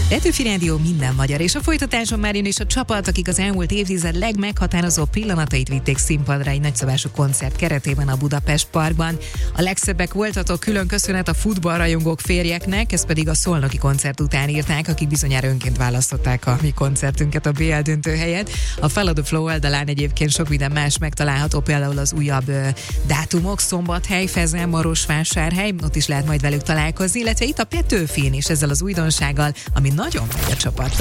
Petőfi Rádió, minden magyar, és a folytatáson már jön is a csapat, akik az elmúlt évtized legmeghatározóbb pillanatait vitték színpadra egy nagyszabású koncert keretében a Budapest Parkban. A legszebbek voltatok, külön köszönet a futballrajongók férjeknek, ezt pedig a szolnoki koncert után írták, akik bizonyára önként választották a mi koncertünket a BL döntő helyett. A Follow the Flow oldalán egyébként sok minden más megtalálható, például az újabb dátumok, Szombathely, Fezel, Marosvásárhely, ott is lehet majd velük találkozni, illetve itt a Petőfin is ezzel az újdonsággal, ami nagyon megy a csapat.